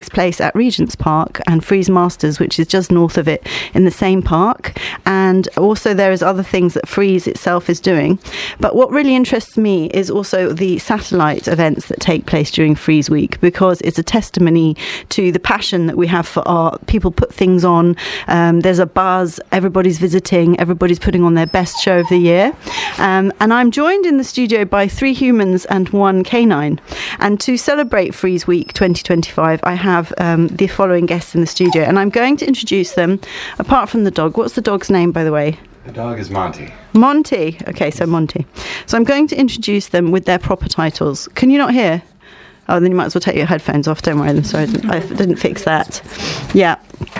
place at Regent's Park, and Frieze Masters, which is just north of it in the same park. And also there is other things that Frieze itself is doing. But what really interests me is also the satellite events that take place during Frieze Week, because it's a testimony to the passion that we have for art. People put things on. There's a buzz. Everybody's visiting. Everybody's putting on their best show of the year. And I'm joined in the studio by 3 humans and 1 canine. And to celebrate Frieze Week 2025, I have the following guests in the studio. And I'm going to introduce them, apart from the dog. What's the dog's name, by the way? The dog is Monty. Monty. Okay, so Monty. So I'm going to introduce them with their proper titles. Can you not hear? Oh, then you might as well take your headphones off. Don't worry. I'm sorry. I didn't fix that. Yeah.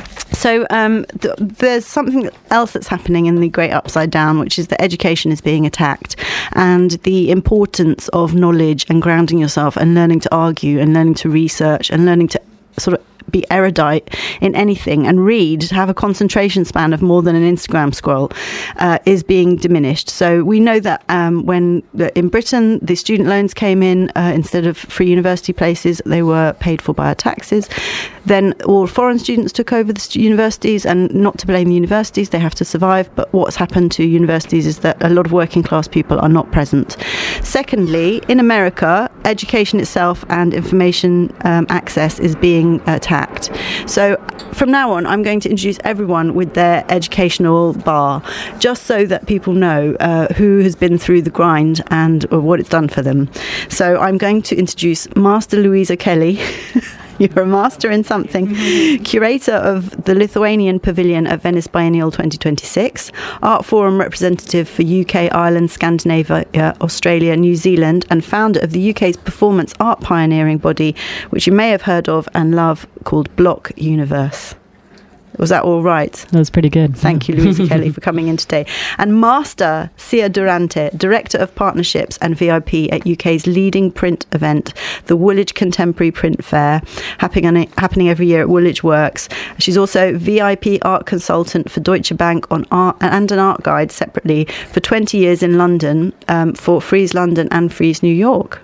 So there's something else that's happening in the Great Upside Down, which is that education is being attacked, and the importance of knowledge and grounding yourself and learning to argue and learning to research and learning to sort of be erudite in anything and read, to have a concentration span of more than an Instagram scroll, is being diminished. So we know that when in Britain the student loans came in, instead of free university places, they were paid for by our taxes. Then all foreign students took over the universities, and not to blame the universities, they have to survive. But what's happened to universities is that a lot of working class people are not present. Secondly, in America, education itself and information access is being attacked. So from now on, I'm going to introduce everyone with their educational bar, just so that people know who has been through the grind and what it's done for them. So I'm going to introduce Master Louisa Kelly. You're a master in something. Curator of the Lithuanian Pavilion at Venice Biennial 2026, Art Forum representative for UK, Ireland, Scandinavia, Australia, New Zealand, and founder of the UK's performance art pioneering body, which you may have heard of and love, called Block Universe. Was that all right? That was pretty good. Thank you, Louisa Kelly, for coming in today. And Master Sia Durante, Director of Partnerships and VIP at UK's leading print event, the Woolwich Contemporary Print Fair, happening every year at Woolwich Works. She's also VIP art consultant for Deutsche Bank on art and an art guide separately for 20 years in London, for Frieze London and Frieze New York.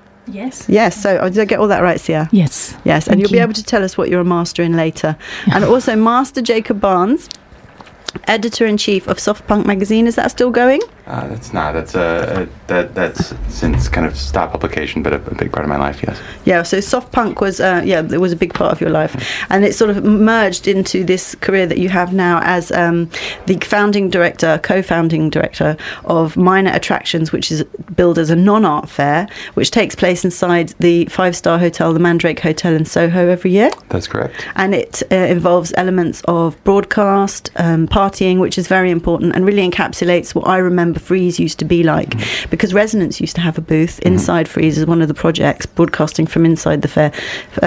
Yes. So did I get all that right, Sia? Yes. And you'll be able to tell us what you're a master in later. And also Master Jacob Barnes, Editor-in-Chief of Soft Punk magazine. Is that still going? That's not. That's since kind of stopped publication, but a big part of my life, yes. Yeah, so Soft Punk was, it was a big part of your life. And it sort of merged into this career that you have now as the co-founding director of Minor Attractions, which is billed as a non-art fair, which takes place inside the 5-star hotel, the Mandrake Hotel in Soho, every year. That's correct. And it involves elements of broadcast, partying, which is very important, and really encapsulates what I remember Frieze used to be like, because Resonance used to have a booth inside Frieze as one of the projects, broadcasting from inside the fair,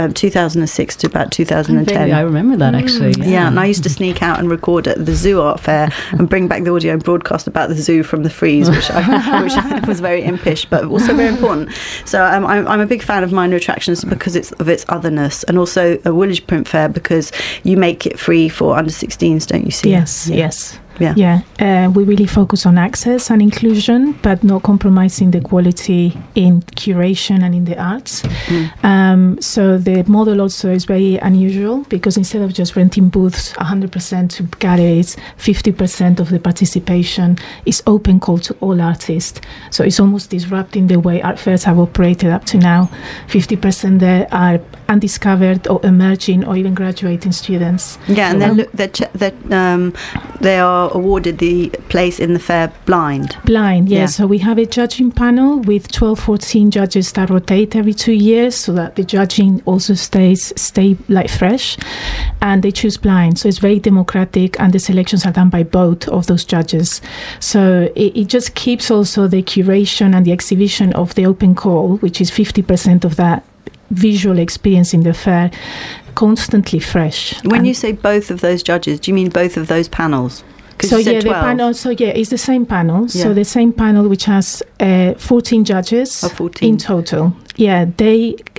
2006 to about 2010. I remember that, actually. Yeah, and I used to sneak out and record at the Zoo Art Fair and bring back the audio and broadcast about the zoo from the Frieze, which was very impish, but also very important. So I'm a big fan of Minor Attractions because of its otherness, and also a Woolwich Print Fair because you make it free for under 16s, don't you see? Yes. We really focus on access and inclusion, but not compromising the quality in curation and in the arts. So the model also is very unusual, because instead of just renting booths 100% to galleries, 50% of the participation is open call to all artists. So it's almost disrupting the way art fairs have operated up to now. 50% there are undiscovered or emerging or even graduating students. Yeah, and they are awarded the place in the fair blind. So we have a judging panel with 12-14 judges that rotate every 2 years, so that the judging also stay like fresh, and they choose blind, so it's very democratic, and the selections are done by both of those judges. So it just keeps also the curation and the exhibition of the open call, which is 50% of that visual experience in the fair, constantly fresh. When you say both of those judges, do you mean both of those panels? So the panel. So it's the same panel. Yeah. So the same panel, which has 14 judges in total. Yeah, they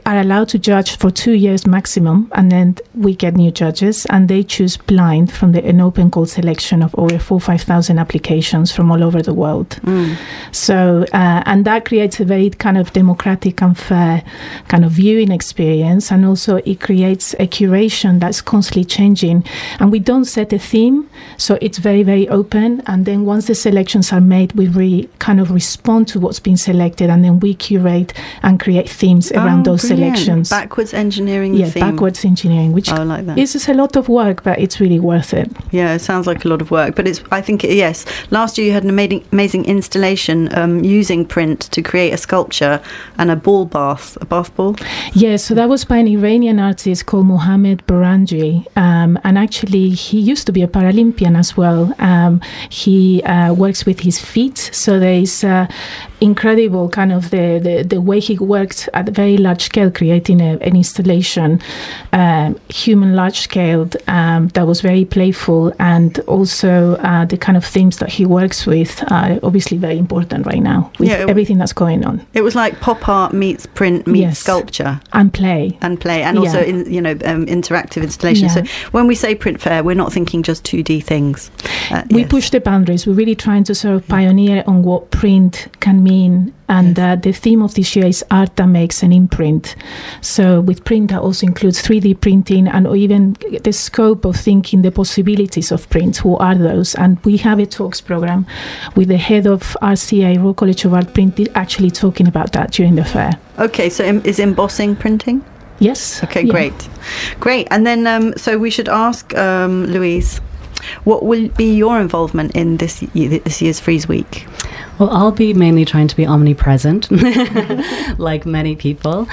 are allowed to judge for 2 years maximum, and then we get new judges, and they choose blind from an open call selection of over 4,000-5,000 applications from all over the world. So, and that creates a very kind of democratic and fair kind of viewing experience, and also it creates a curation that's constantly changing. And we don't set a theme, so it's very, very open. And then once the selections are made, we kind of respond to what's been selected, and then we curate and create themes around those selections. Backwards engineering the theme. Backwards engineering, which I like that. is a lot of work, but it's really worth it. Yeah, it sounds like a lot of work, but I think, yes. Last year you had an amazing installation using print to create a sculpture and a bath ball. Yeah, so that was by an Iranian artist called Mohamed Baranji, and actually he used to be a Paralympian as well. He works with his feet, so there is incredible kind of the way he worked at a very large scale, creating an installation, human large scale, that was very playful, and also the kind of themes that he works with are obviously very important right now with everything that's going on. It was like pop art meets print meets sculpture and play, and also interactive installation. Yeah. So when we say print fair, we're not thinking just 2D things. We push the boundaries. We're really trying to sort of pioneer on what print can mean. And the theme of this year is art that makes an imprint. So with print, that also includes 3D printing, and even the scope of thinking the possibilities of print. Who are those? And we have a talks program with the head of RCA, Royal College of Art Print, actually talking about that during the fair. Okay, so is embossing printing? Yes. Okay, great. And then, so we should ask Louise, what will be your involvement in this year's Frieze Week? Well, I'll be mainly trying to be omnipresent, like many people.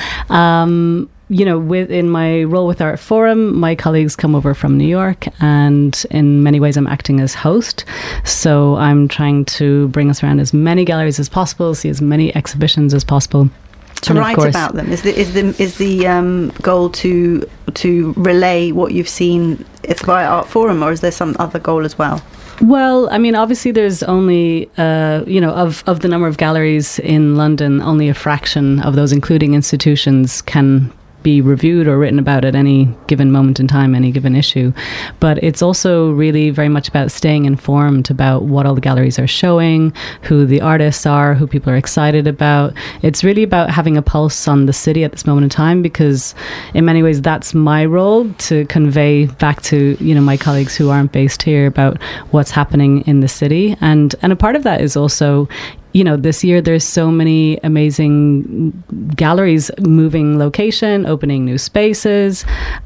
In my role with Art Forum, my colleagues come over from New York, and in many ways I'm acting as host. So I'm trying to bring us around as many galleries as possible, see as many exhibitions as possible. To write about them. Is the goal to relay what you've seen via Art Forum, or is there some other goal as well? Well, I mean, obviously there's only, of the number of galleries in London, only a fraction of those, including institutions, can be reviewed or written about at any given moment in time, any given issue. But it's also really very much about staying informed about what all the galleries are showing, who the artists are, who people are excited about. It's really about having a pulse on the city at this moment in time, because in many ways that's my role, to convey back to, my colleagues who aren't based here about what's happening in the city. And a part of that is also, this year there's so many amazing galleries moving location, opening new spaces.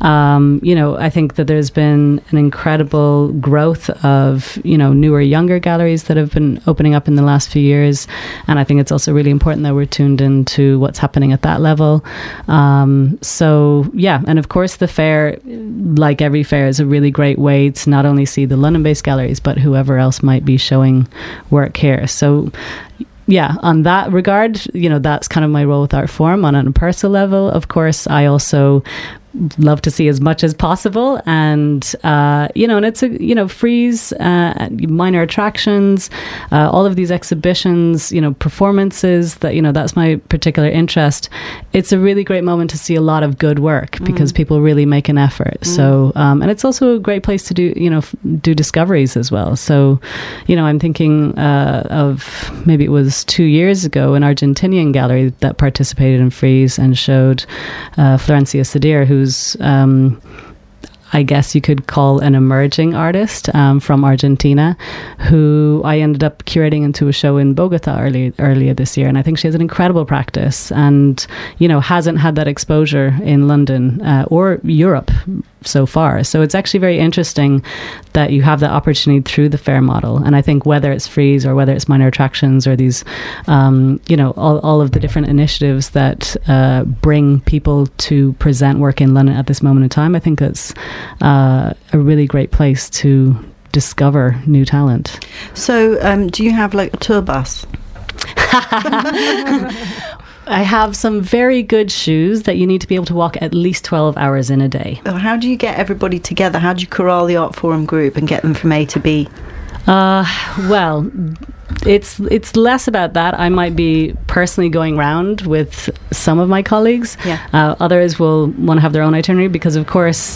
I think that there's been an incredible growth of, newer, younger galleries that have been opening up in the last few years. And I think it's also really important that we're tuned into what's happening at that level. And of course the fair, like every fair, is a really great way to not only see the London-based galleries, but whoever else might be showing work here. So yeah, on that regard, that's kind of my role with Art Forum. On a personal level, of course, I also love to see as much as possible, and and it's a Frieze, minor attractions, all of these exhibitions, performances, that that's my particular interest. It's a really great moment to see a lot of good work, because people really make an effort. So and it's also a great place to do do discoveries as well. So I'm thinking of, maybe it was 2 years ago, an Argentinian gallery that participated in Frieze and showed Florencia Sadir, who's I guess you could call an emerging artist from Argentina, who I ended up curating into a show in Bogota earlier this year. And I think she has an incredible practice, and hasn't had that exposure in London or Europe so far. So it's actually very interesting that you have that opportunity through the fair model. And I think whether it's Frieze or whether it's minor attractions or these, all of the different initiatives that bring people to present work in London at this moment in time, I think it's a really great place to discover new talent. So do you have like a tour bus? I have some very good shoes that you need to be able to walk at least 12 hours in a day. How do you get everybody together? How do you corral the Art Forum group and get them from A to B? Well, it's less about that. I might be personally going round with some of my colleagues. Yeah. Others will want to have their own itinerary because, of course,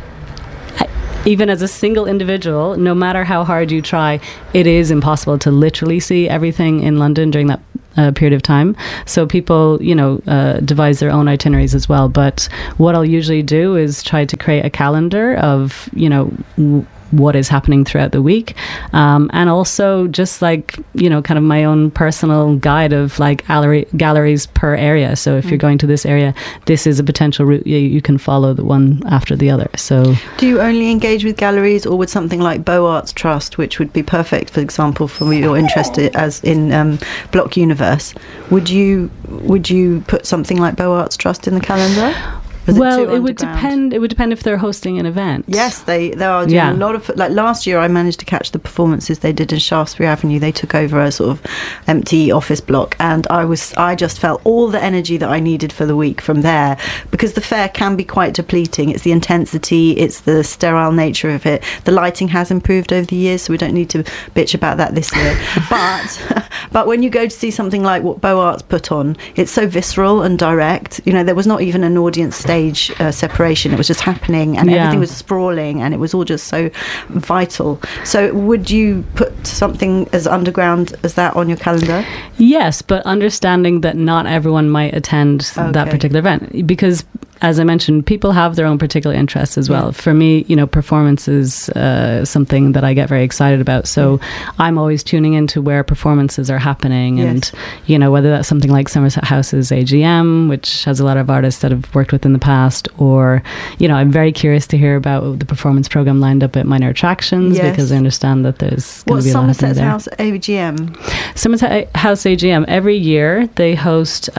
even as a single individual, no matter how hard you try, it is impossible to literally see everything in London during that period of time. So people, devise their own itineraries as well. But what I'll usually do is try to create a calendar of, what is happening throughout the week, and also just kind of my own personal guide of galleries per area. So if you're going to this area, this is a potential route you can follow, the one after the other. So do you only engage with galleries, or with something like Beaux Arts Trust, which would be perfect, for example, for your interest as in Block Universe? Would you put something like Beaux Arts Trust in the calendar? Well, it would depend. It would depend if they're hosting an event. Yes, they are doing a lot of. Like last year, I managed to catch the performances they did in Shaftesbury Avenue. They took over a sort of empty office block, and I just felt all the energy that I needed for the week from there, because the fair can be quite depleting. It's the intensity, it's the sterile nature of it. The lighting has improved over the years, so we don't need to bitch about that this year. But when you go to see something like what Beaux Arts put on, it's so visceral and direct. There was not even an audience stage separation. It was just happening, and everything was sprawling, and it was all just so vital. So would you put something as underground as that on your calendar? Yes, but understanding that not everyone might attend that particular event, because as I mentioned, people have their own particular interests as well. Yeah. For me, performance is something that I get very excited about. So I'm always tuning into where performances are happening, and whether that's something like Somerset House's AGM, which has a lot of artists that I've worked with in the past, or I'm very curious to hear about the performance program lined up at Minor Attractions, because I understand that there's going to be a lot happening there. Somerset House AGM? Somerset House AGM, every year they host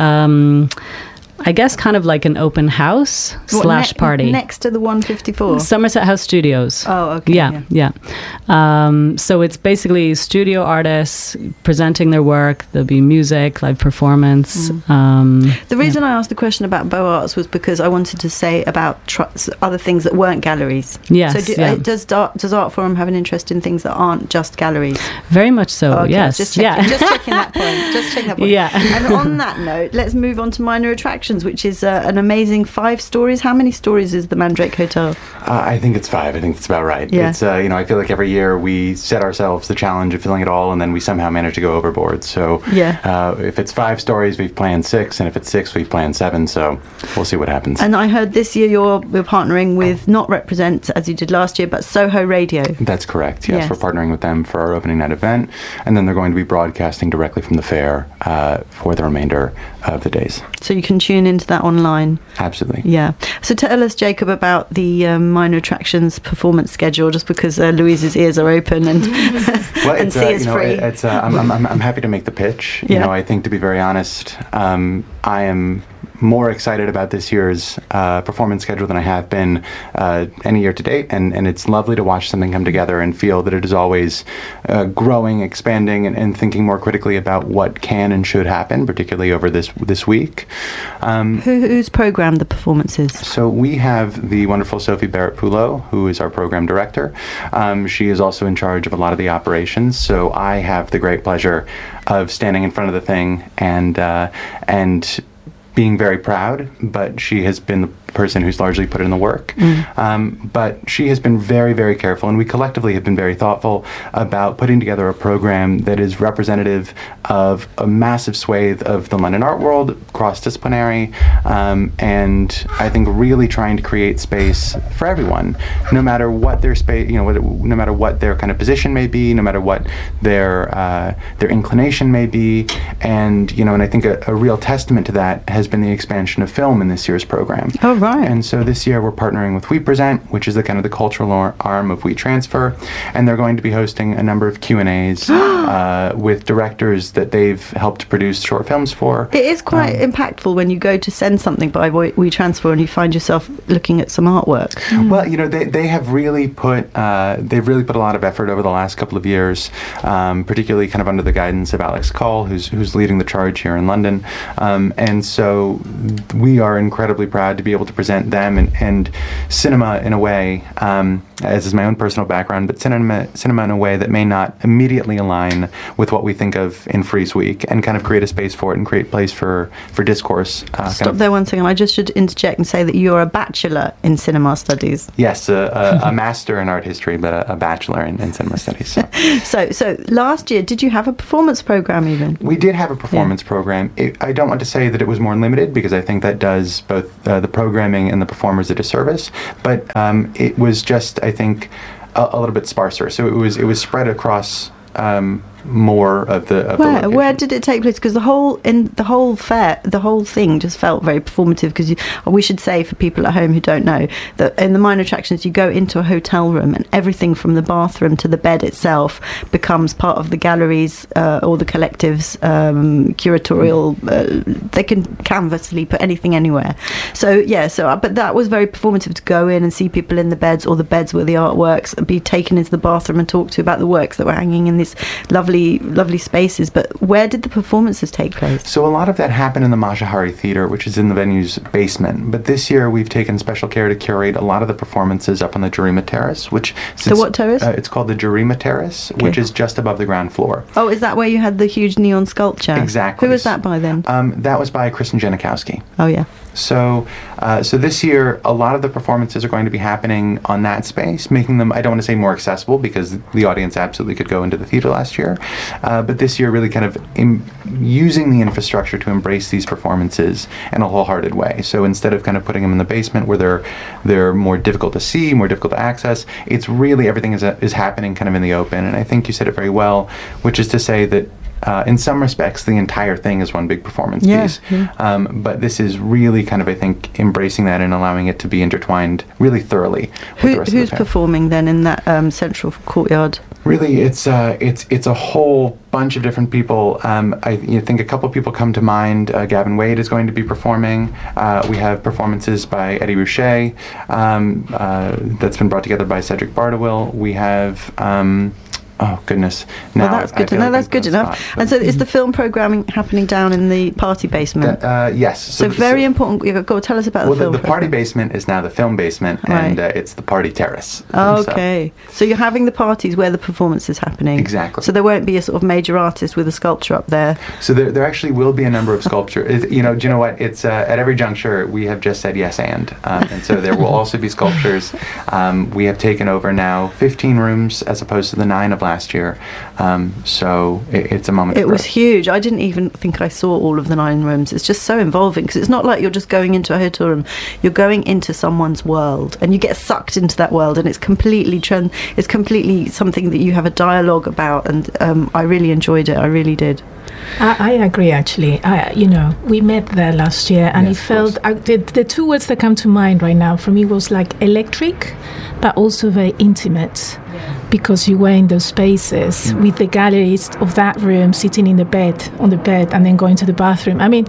I guess kind of like an open house / party. Next to the 154? Somerset House Studios. Oh, okay. Yeah. So it's basically studio artists presenting their work. There'll be music, live performance. The reason I asked the question about Beaux Arts was because I wanted to say about other things that weren't galleries. Yes. So does Art Forum have an interest in things that aren't just galleries? Very much so, yes. Just checking that point. Yeah. And on that note, let's move on to Minor Attractions, which is an amazing 5 stories. How many stories is the Mandrake Hotel? I think it's 5. I think that's about right. Yeah. It's I feel like every year we set ourselves the challenge of filling it all, and then we somehow manage to go overboard. So if it's 5 stories, we've planned 6, and if it's 6, we've planned 7. So we'll see what happens. And I heard this year we're partnering with not Represent as you did last year, but Soho Radio. That's correct. Yes, we're partnering with them for our opening night event, and then they're going to be broadcasting directly from the fair for the remainder of the days. So you can tune into that online. Absolutely. Yeah. So tell us, Jacob, about the Minor Attractions performance schedule, just because Louise's ears are open and and C is free. I'm happy to make the pitch. I think, to be very honest, I am more excited about this year's performance schedule than I have been any year to date, and it's lovely to watch something come together and feel that it is always growing, expanding, and thinking more critically about what can and should happen, particularly over this week. Who's programmed the performances? So we have the wonderful Sophie Barrett-Poulot, who is our program director. She is also in charge of a lot of the operations, so I have the great pleasure of standing in front of the thing and being very proud, but she has been the person who's largely put in the work. But she has been very, very careful, and we collectively have been very thoughtful about putting together a program that is representative of a massive swathe of the London art world, cross-disciplinary, and I think really trying to create space for everyone, no matter what their space, no matter what their kind of position may be, no matter what their inclination may be, and I think a real testament to that has been the expansion of film in this year's program. Oh, right. And so this year we're partnering with We Present, which is the kind of the cultural arm of We Transfer, and they're going to be hosting a number of Q&As with directors that they've helped produce short films for. It is quite impactful when you go to send something by We Transfer and you find yourself looking at some artwork. Well, they have really put a lot of effort over the last couple of years, particularly kind of under the guidance of Alex Call, who's leading the charge here in London, and so we are incredibly proud to be able to present them and cinema in a way, as is my own personal background, but cinema in a way that may not immediately align with what we think of in Frieze Week, and kind of create a space for it and create place for discourse. Stop there one second. I just should interject and say that you're a bachelor in cinema studies. Yes, a master in art history, but a bachelor in cinema studies. So last year, did you have a performance program even? We did have a performance program. I don't want to say that it was more limited, because I think that does both the programming and the performers a disservice, but it was just, I think, a little bit sparser. So it was spread across more of the location. Where did it take place? Because the whole thing just felt very performative. Because we should say, for people at home who don't know, that in the minor attractions you go into a hotel room and everything from the bathroom to the bed itself becomes part of the galleries or the collective's curatorial. They can canvassly put anything anywhere. But that was very performative, to go in and see people in the beds, or the beds were the artworks, and be taken into the bathroom and talk to about the works that were hanging in this lovely spaces. But where did the performances take place? So a lot of that happened in the Mata-Hari Theatre, which is in the venue's basement. But this year we've taken special care to curate a lot of the performances up on the Jarima Terrace, which the what terrace? It's called the Jarima Terrace, which is just above the ground floor. Oh, is that where you had the huge neon sculpture? Exactly. Who was that by then? That was by Kristen Janikowski. Oh yeah. So this year, a lot of the performances are going to be happening on that space, making them, I don't want to say more accessible, because the audience absolutely could go into the theater last year, but this year really kind of using the infrastructure to embrace these performances in a wholehearted way. So instead of kind of putting them in the basement where they're more difficult to see, more difficult to access, it's really everything is happening kind of in the open. And I think you said it very well, which is to say that in some respects, the entire thing is one big performance piece. Yeah. But this is really kind of, I think, embracing that and allowing it to be intertwined really thoroughly with the rest who's of the performing then in that central courtyard? Really, it's a whole bunch of different people. I think a couple of people come to mind. Gavin Wade is going to be performing. We have performances by Eddie Rouchet that's been brought together by Cedric Bardawil. We have... oh goodness! Now that's good to know. That's good enough. And so, is the film programming happening down in the party basement? Yes. So very important. You've got to tell us about the film. The party basement is now the film basement, and it's the party terrace. Okay. So you're having the parties where the performance is happening. Exactly. So there won't be a sort of major artist with a sculpture up there. So there actually will be a number of sculptures. Do you know what? It's at every juncture we have just said yes and so there will also be sculptures. We have taken over now 15 rooms as opposed to the 9 of last year, so it's a moment. It was huge. I didn't even think I saw all of the 9 rooms. It's just so involving, because it's not like you're just going into a hotel room. You're going into someone's world, and you get sucked into that world, and it's completely something that you have a dialogue about. And I really enjoyed it. I really did. I agree, actually. We met there last year, and yes, it felt the 2 words that come to mind right now for me was like electric, but also very intimate. Because you were in those spaces with the galleries of that room, sitting on the bed, and then going to the bathroom. I mean,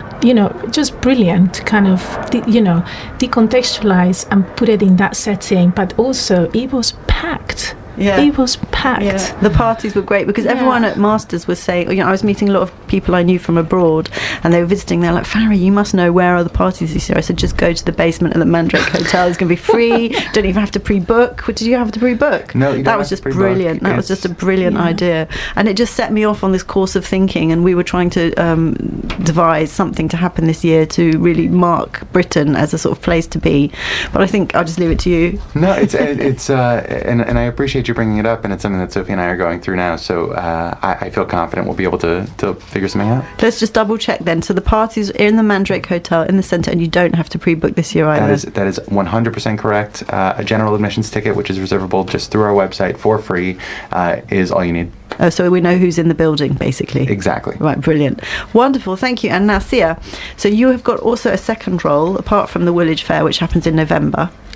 just brilliant, kind of, decontextualize and put it in that setting. But also, it was packed. Yeah. It was packed. Yeah. The parties were great, because everyone at Masters was saying, I was meeting a lot of people I knew from abroad, and they were visiting. They're like, Farah, you must know, where are the parties this year? I said, just go to the basement of the Mandrake Hotel. It's going to be free. Don't even have to pre-book. Did you have to pre-book? No, you don't. That was just brilliant. That was just a brilliant idea. And it just set me off on this course of thinking, and we were trying to devise something to happen this year to really mark Britain as a sort of place to be. But I think I'll just leave it to you. No, it's and I appreciate you bringing it up, and it's something that Sophie and I are going through now, so I feel confident we'll be able to figure something out. Let's just double check then. So the parties are in the Mandrake Hotel in the centre, and you don't have to pre-book this year either. That is 100% correct. A general admissions ticket, which is reservable just through our website for free, is all you need. Oh, so we know who's in the building, basically. Exactly. Right, brilliant. Wonderful, thank you. And now, Sia, so you have got also a second role, apart from the Woolwich Fair, which happens in November.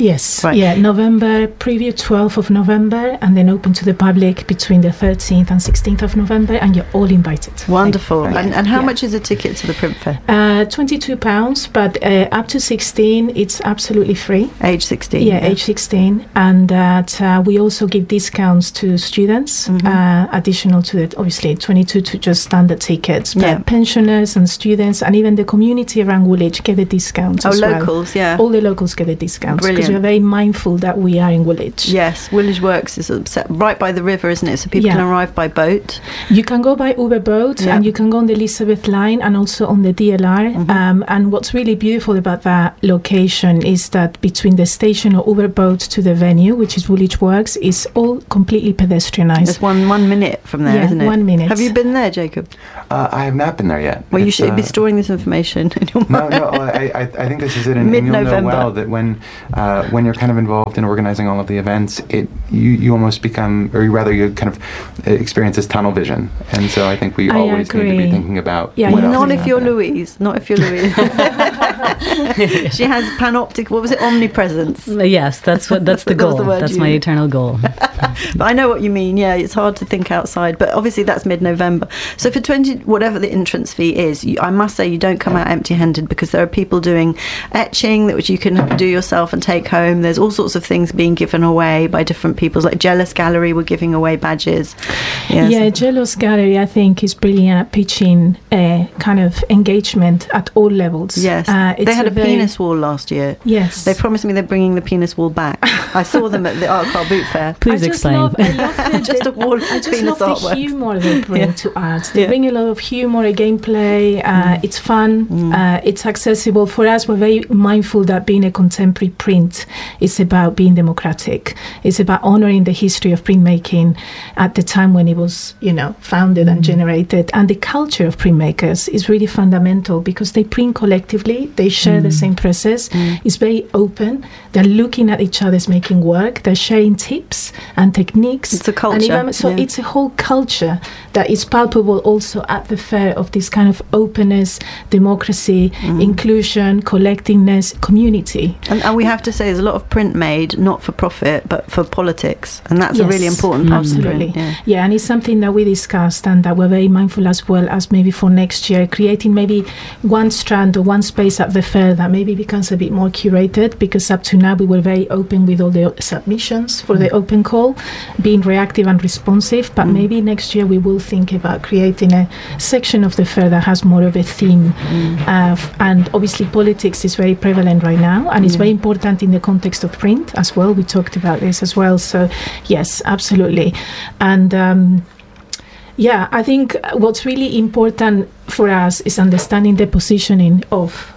Yes, Right. yeah, November, preview 12th of November, and then open to the public between the 13th and 16th of November, and you're all invited. Wonderful. Thank you. And how Yeah. much is a ticket to the print fair? £22, but up to 16, it's absolutely free. Age 16. Yeah, age 16, and that we also give discounts to students, additional to it, obviously 22 to just standard tickets, but Yeah. pensioners and students, and even the community around Woolwich get the discounts Oh, as well. locals, yeah. All the locals get the discounts because Brilliant. we're very mindful that we are in Woolwich. Yes, Woolwich Works is right by the river, isn't it? So people Yeah. can arrive by boat. You can go by Uber boat, Yeah. and you can go on the Elizabeth line and also on the DLR. And what's really beautiful about that location is that between the station or Uber boat to the venue, which is Woolwich Works, is all completely pedestrianised. It's one minute from there, Yeah, isn't it? 1 minute. Have you been there, Jacob? I have not been there yet. Well, you It's, should be storing this information in your No, mind. no. I think this is it, and you'll know Mid-November. well that when you're kind of involved in organizing all of the events, you almost become, or rather, you kind of experience this tunnel vision, and so I think we I always need to be agree. thinking about. Yeah, what you else Not is if you're happening. Louise. Not if you're Louise. She has panoptic. What was it? Omnipresence. Yes, that's the That was goal. the word That's you my used. eternal goal. But I know what you mean. Yeah, it's hard to think outside. But obviously that's mid-November. So for 20, whatever the entrance fee is, I must say you don't come out empty-handed, because there are people doing etching that which you can do yourself and take home. There's all sorts of things being given away by different people. Like Jealous Gallery were giving away badges. Yes. Yeah, Jealous Gallery, I think, is brilliant at pitching kind of engagement at all levels. Yes. It's They had a very- penis wall last year. Yes. They promised me they're bringing the penis wall back. I saw them at the Art Car Boot Fair. Please I explain. Love the, Just a wall of I just penis love artwork. the humour they bring Yeah. to art. They Yeah. bring a lot of humour, a gameplay. It's fun. It's accessible. For us, we're very mindful that being a contemporary print is about being democratic. It's about honouring the history of printmaking at the time when it was, founded and generated. And the culture of printmakers is really fundamental because they print collectively. They share the same process. It's very open. They're looking at each other's making work. They're sharing tips and techniques. It's a culture, And even, so yeah. it's a whole culture that is palpable also at the fair, of this kind of openness, democracy, inclusion, collectingness, community. And we have to say there's a lot of print made, not for profit, but for politics. And that's a really Yes, important part of absolutely. print. Yeah, and it's something that we discussed and that we're very mindful as well as maybe for next year, creating maybe one strand or one space at the fair that maybe becomes a bit more curated, because up to now we were very open with all the submissions for the open call, being reactive and responsive, but maybe next year we will think about creating a section of the fair that has more of a theme. And obviously politics is very prevalent right now, and it's very important in the context of print as well. We talked about this as well. So yes, absolutely. And yeah, I think what's really important for us is understanding the positioning of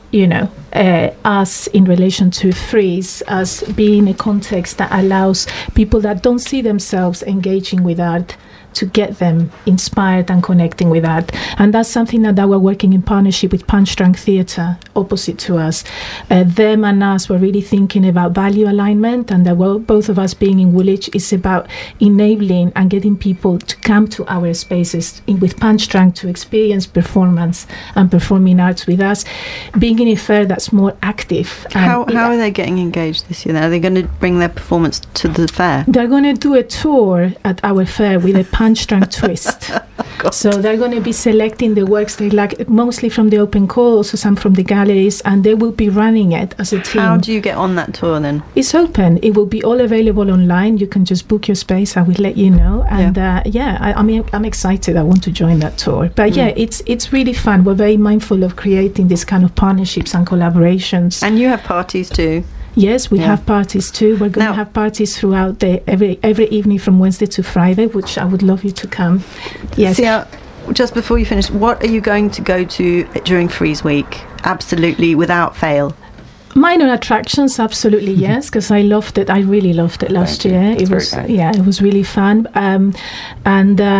us in relation to Frieze as being a context that allows people that don't see themselves engaging with art to get them inspired and connecting with art. And that's something that we're working in partnership with Punch Drunk Theatre opposite to us. Them and us were really thinking about value alignment, and that both of us being in Woolwich is about enabling and getting people to come to our spaces with Punch Drunk to experience performance and performing arts with us, being in a fair that's more active. How are they getting engaged this year then? Are they going to bring their performance to the fair? They're going to do a tour at our fair with a Punch Drunk twist. So they're going to be selecting the works they like, mostly from the open call, also some from the galleries, and they will be running it as a team. How do you get on that tour then? It's open. It will be all available online. You can just book your space. I will let you know. And I mean, I'm excited. I want to join that tour. But yeah, it's really fun. We're very mindful of creating this kind of partnerships and collaborations. And you have parties too. Yes, we have parties too. We're going to have parties throughout every evening from Wednesday to Friday, which I would love you to come. Yes. See, just before you finish, what are you going to go to during Frieze Week? Absolutely, without fail. Minor attractions, absolutely yes, because I loved it. I really loved it last year. It was very kind. it was really fun.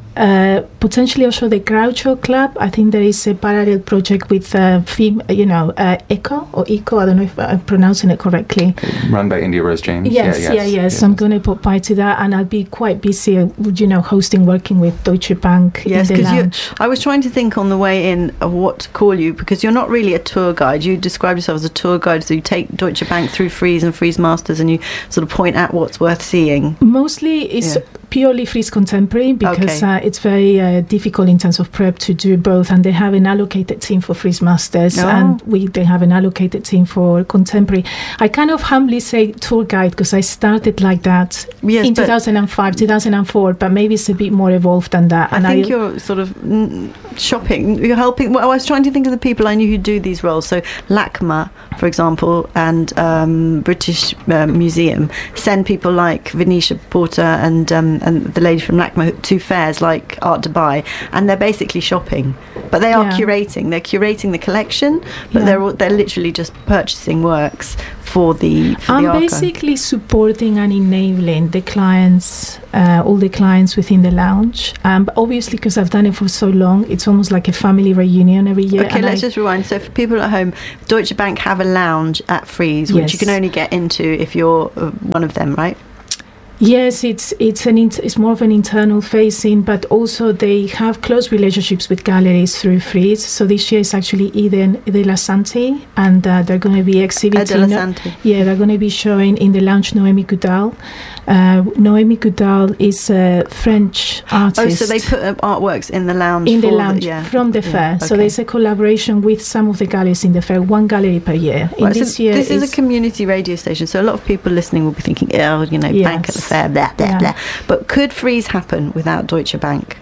potentially also the Groucho Club. I think there is a parallel project with ECHO or ECHO. I don't know if I'm pronouncing it correctly. Run by India Rose James. Yes. I'm going to put by to that, and I'll be quite busy, hosting, working with Deutsche Bank in the lounge. I was trying to think on the way in of what to call you, because you're not really a tour guide. You describe yourself as a tour guide, so you take Deutsche Bank through Frieze and Frieze Masters, and you sort of point out what's worth seeing. Mostly it's purely Frieze Contemporary, because it's very difficult in terms of prep to do both, and they have an allocated team for Frieze Masters, and they have an allocated team for Contemporary. I kind of humbly say tour guide because I started like that in 2005, 2004, but maybe it's a bit more evolved than that. I think you're sort of shopping, you're helping. Well, I was trying to think of the people I knew who do these roles. So LACMA, for example, and British Museum send people like Venetia Porter and the lady from LACMA to fairs like Art Dubai, and they're basically shopping, but they are curating. They're curating the collection, but they're literally just purchasing works for the archive. Basically supporting and enabling the clients, all the clients within the lounge. But obviously, because I've done it for so long, it's almost like a family reunion every year. Okay, let's just rewind. So for people at home, Deutsche Bank have a lounge at Frieze, which you can only get into if you're one of them, right? Yes, it's more of an internal facing, but also they have close relationships with galleries through Frieze. So this year is actually Eden de la Santi, and they're going to be exhibiting. They're going to be showing in the lounge Noémie Goudal. Noémie Goudal is a French artist. Oh, so they put artworks in the lounge? From the fair. Okay. So there's a collaboration with some of the galleries in the fair, one gallery per year. This is a community radio station, so a lot of people listening will be thinking, bank at the fair, blah, blah, blah. But could Frieze happen without Deutsche Bank?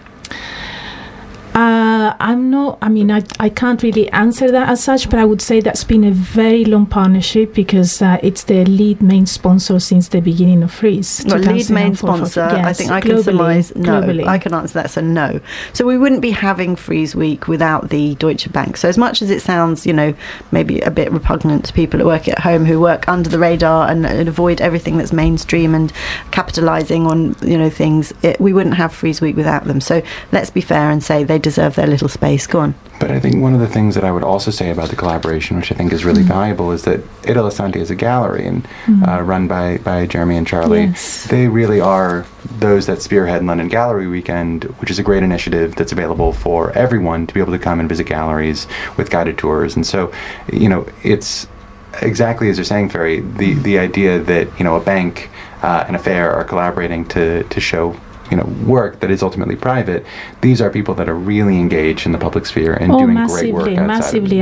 I can't really answer that as such, but I would say that's been a very long partnership, because it's the lead main sponsor since the beginning of Frieze. Lead main sponsor, I think I can surmise no. Globally. I can answer that, so no. So we wouldn't be having Frieze Week without the Deutsche Bank. So as much as it sounds, maybe a bit repugnant to people who work at home, who work under the radar and avoid everything that's mainstream and capitalising on, things, we wouldn't have Frieze Week without them. So let's be fair and say they deserve their little space. Go on. But I think one of the things that I would also say about the collaboration, which I think is really valuable, is that Ida Lasanti is a gallery and run by Jeremy and Charlie. Yes. They really are those that spearhead London Gallery Weekend, which is a great initiative that's available for everyone to be able to come and visit galleries with guided tours. And so, it's exactly as you're saying, Ferry, the idea that, a bank and a fair are collaborating to show work that is ultimately private. These are people that are really engaged in the public sphere and doing great work outside. Massively.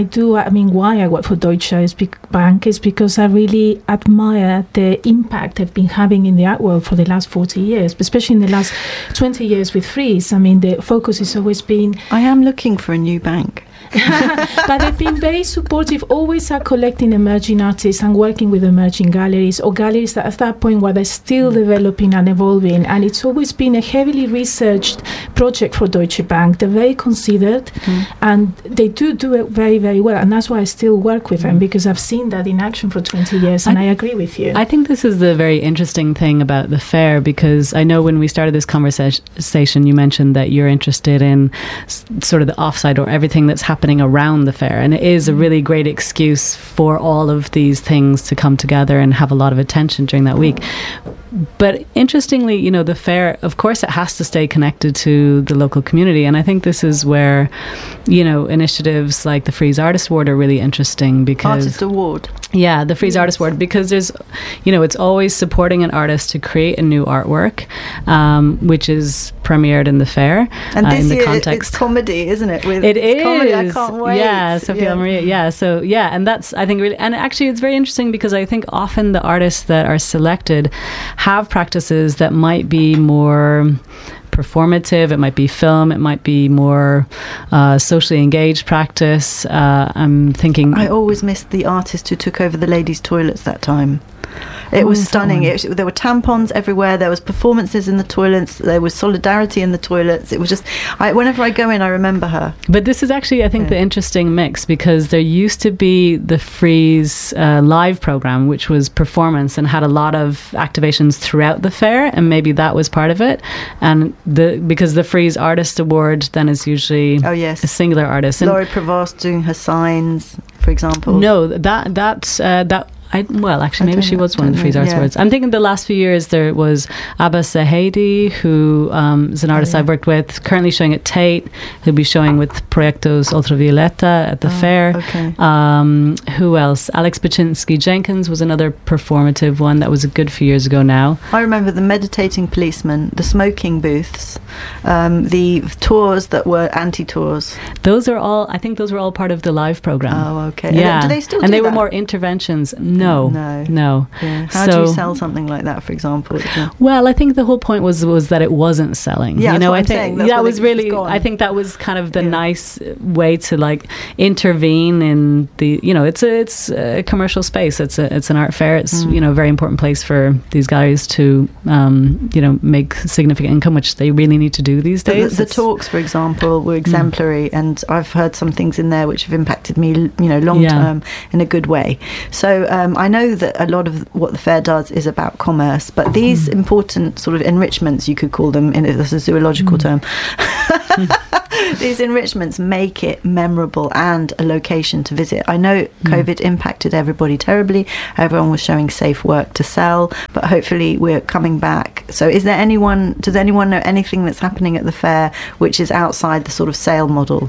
Why I work for Deutsche Bank is because I really admire the impact they've been having in the art world for the last 40 years, especially in the last 20 years with Frieze. The focus has always been... I am looking for a new bank. But they've been very supportive, always are collecting emerging artists and working with emerging galleries, or galleries that at that point where they're still developing and evolving. And it's always been a heavily researched project for Deutsche Bank. They're very considered, and they do it very, very well. And that's why I still work with them, because I've seen that in action for 20 years, and I agree with you. I think this is the very interesting thing about the fair, because I know when we started this conversation, you mentioned that you're interested in sort of the offside, or everything that's happening around the fair, and it is a really great excuse for all of these things to come together and have a lot of attention during that week. But interestingly, the fair, of course, it has to stay connected to the local community, and I think this is where, initiatives like the Frieze Artist Award are really interesting, because Artist Award. Yeah, the Frieze Artist Award, because there's, it's always supporting an artist to create a new artwork, which is premiered in the fair. And this in the year context. It's comedy, isn't it? It is. Comedy. I can't wait. Yeah, Sophia Maria. Yeah, so and that's, I think, really, and actually it's very interesting, because I think often the artists that are selected have practices that might be more performative, it might be film, it might be more socially engaged practice. I'm thinking... I always missed the artist who took over the ladies' toilets that time. It was stunning. There were tampons everywhere. There was performances in the toilets. There was solidarity in the toilets. It was just, whenever I go in, I remember her. But this is actually, I think, the interesting mix, because there used to be the Frieze live program, which was performance and had a lot of activations throughout the fair, and maybe that was part of it. And because the Frieze Artist Award then is usually a singular artist. And Laurie Prevost doing her signs, for example. No, that actually, maybe she was one of the Frieze Arts Awards. I'm thinking the last few years there was Abba Sahedi, who is an artist I've worked with, currently showing at Tate, who'll be showing with Proyectos Ultravioleta at the fair. Okay. Who else? Alex Baczynski Jenkins was another performative one. That was a good few years ago now. I remember the meditating policeman, the smoking booths, the tours that were anti-tours. I think those were all part of the live program. Oh, okay. Yeah. Do they still and do they that? were more interventions. No. Yeah. How do you sell something like that, for example? Well, I think the whole point was that it wasn't selling. Yeah, I think that was really. I think that was kind of the nice way to like intervene in the. It's a commercial space. It's an art fair. It's a very important place for these galleries to make significant income, which they really need to do these days. The talks, for example, were exemplary, and I've heard some things in there which have impacted me, long term in a good way. So I know that a lot of what the fair does is about commerce, but these important sort of enrichments, you could call them, as a zoological term, these enrichments make it memorable and a location to visit. I know COVID impacted everybody terribly. Everyone was showing safe work to sell, but hopefully we're coming back. So does anyone know anything that's happening at the fair which is outside the sort of sale model?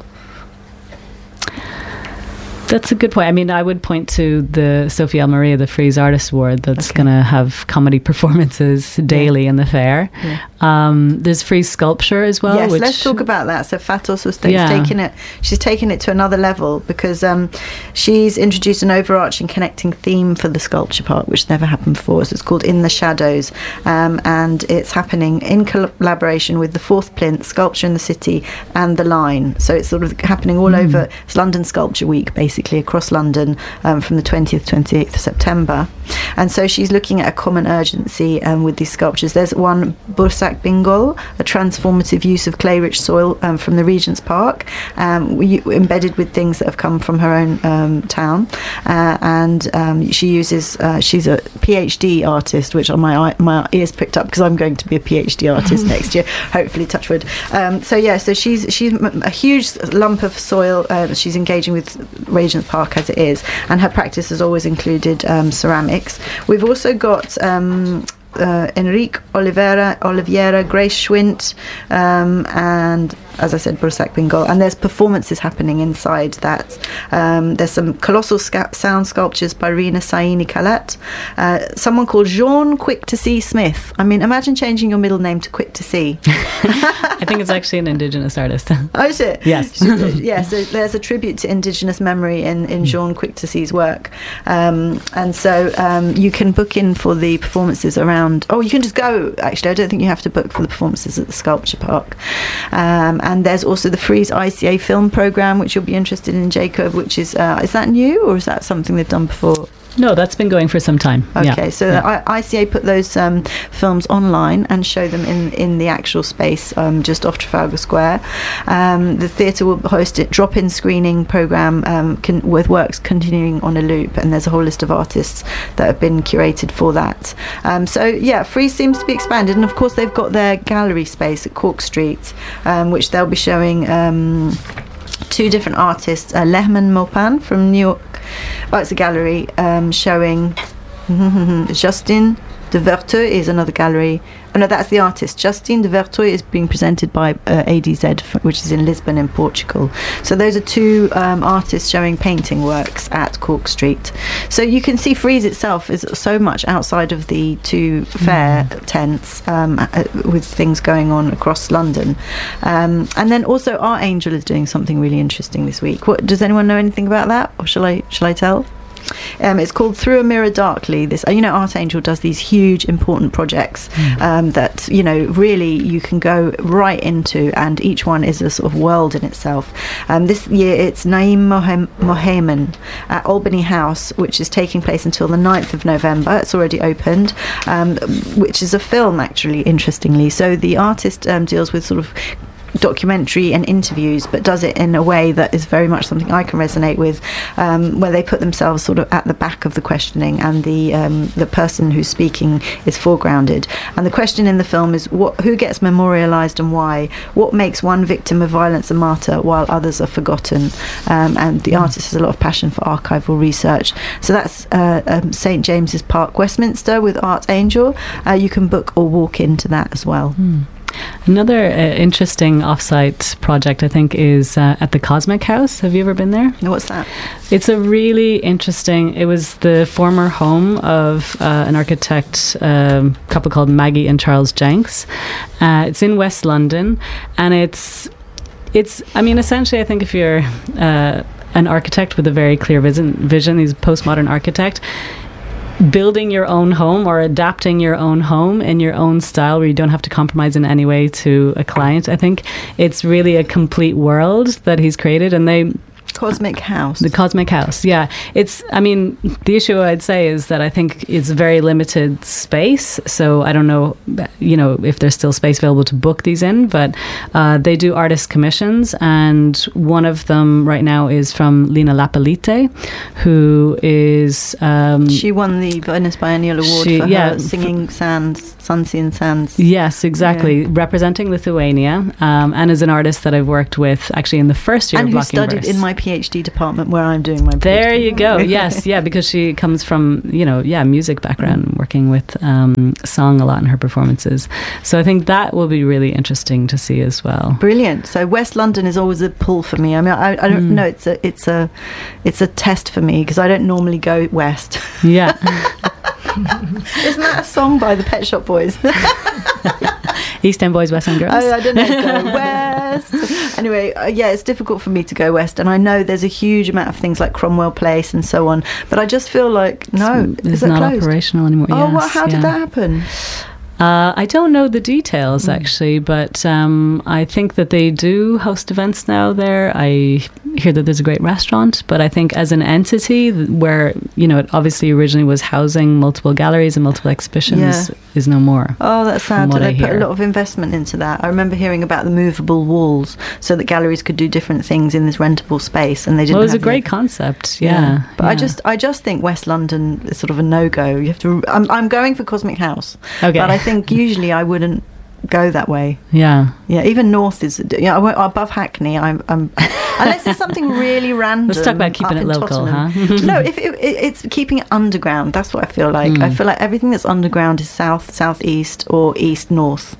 That's a good point. I mean, I would point to the Sophie L. Maria, the Frieze Artist Award, that's going to have comedy performances daily in the fair. Yeah. There's Frieze Sculpture as well. Yes, let's talk about that. So Fatos was she's taken it to another level, because she's introduced an overarching connecting theme for the sculpture part, which never happened before. So it's called In the Shadows, and it's happening in collaboration with the Fourth Plinth, Sculpture in the City, and The Line. So it's sort of happening all over. It's London Sculpture Week, basically, across London, from the 20th to 28th of September. And so she's looking at a common urgency with these sculptures. There's one, Bursak Bingol, a transformative use of clay-rich soil from the Regent's Park, embedded with things that have come from her own town. And she uses, she's a PhD artist, which on my ears picked up, because I'm going to be a PhD artist next year, hopefully, touch wood. So she's a huge lump of soil. She's engaging with Regent's Park as it is, and her practice has always included ceramics. We've also got Enrique Oliveira, Grace Schwint, and, as I said, Bursak Bingol, and there's performances happening inside that. There's some colossal sound sculptures by Rina Saini Kalat, someone called Jean Quick to See Smith. I mean, imagine changing your middle name to Quick to See. I think it's actually an Indigenous artist. Oh, is it? Yes. So there's a tribute to Indigenous memory in Jean Quick to See's work, and so you can book in for the performances around. Oh, you can just go. Actually, I don't think you have to book for the performances at the Sculpture Park. And there's also the Frieze ICA film programme, which you'll be interested in, Jacob, which is that new, or is that something they've done before? No, that's been going for some time. Okay, ICA put those films online and show them in the actual space just off Trafalgar Square. The theatre will host a drop-in screening programme with works continuing on a loop, and there's a whole list of artists that have been curated for that. Frieze seems to be expanded, and of course they've got their gallery space at Cork Street, which they'll be showing two different artists, Lehman Mopan from New York. It's a gallery showing Justin de Verteux is another gallery. Oh no, that's the artist. Justine de Verteux is being presented by ADZ, which is in Lisbon in Portugal. So those are two artists showing painting works at Cork Street. So you can see Frieze itself is so much outside of the two fair tents, with things going on across London. And then also Art Angel is doing something really interesting this week. Does anyone know anything about that, or shall I tell? It's called Through a Mirror Darkly. This, Art Angel does these huge, important projects that, really you can go right into, and each one is a sort of world in itself. This year it's Naim Mohamed at Albany House, which is taking place until the 9th of November. It's already opened, which is a film, actually, interestingly. So the artist deals with sort of documentary and interviews, but does it in a way that is very much something I can resonate with, where they put themselves sort of at the back of the questioning, and the person who's speaking is foregrounded. And the question in the film is who gets memorialized and why? What makes one victim of violence a martyr while others are forgotten? And the artist has a lot of passion for archival research. So that's St James's Park, Westminster, with Art Angel. You can book or walk into that as well. Another interesting offsite project, I think, is at the Cosmic House. Have you ever been there? What's that? It's a really interesting, it was the former home of an architect couple called Maggie and Charles Jenks. It's in West London, and it's essentially, I think if you're an architect with a very clear vision, he's a postmodern architect, building your own home or adapting your own home in your own style where you don't have to compromise in any way to a client. I think it's really a complete world that he's created, and Cosmic House. The Cosmic House, yeah. The issue I'd say is that I think it's very limited space, so I don't know, if there's still space available to book these in, but they do artist commissions, and one of them right now is from Lina Lapalite, who is... she won the Venice Biennial Award for her singing Sunsea and Sands. Yes, exactly. Yeah. Representing Lithuania, and is an artist that I've worked with actually in the first year of Blocking Verse. And who studied in my PhD department where I'm doing my PhD. There you go. Yes, yeah, because she comes from, music background, working with song a lot in her performances. So I think that will be really interesting to see as well. Brilliant. So West London is always a pull for me. I mean, I don't know. It's a test for me because I don't normally go west. Yeah. Isn't that a song by the Pet Shop Boys? East End Boys, West End Girls. I don't know. Go west. Anyway, it's difficult for me to go west, and I know there's a huge amount of things like Cromwell Place and so on, but I just feel like it's not closed? Operational anymore. Oh, yes, how did that happen? I don't know the details actually, but I think that they do host events now there. I hear that there's a great restaurant, but I think as an entity where, it obviously originally was housing multiple galleries and multiple exhibitions is no more. Oh, that's sad. They put a lot of investment into that. I remember hearing about the movable walls so that galleries could do different things in this rentable space, and they didn't. Well, it was a great concept. Yeah. But I just think West London is sort of a no-go. You have to. I'm going for Cosmic House. Okay. But I think usually I wouldn't go that way. Yeah. Even north is above Hackney. I'm unless it's something really random. Let's talk about keeping it local, Tottenham. Huh? No, if it's keeping it underground. That's what I feel like. I feel like everything that's underground is south, southeast, or east, north.